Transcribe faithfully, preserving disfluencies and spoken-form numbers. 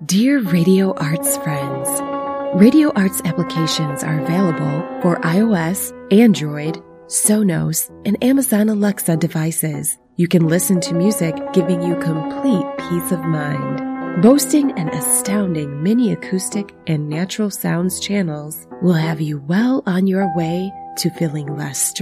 Dear Radio Arts friends, Radio Arts applications are available for iOS, Android, Sonos, and Amazon Alexa devices. You can listen to music giving you complete peace of mind. Boasting an astounding mini acoustic and natural sounds channels will have you well on your way to feeling less stressed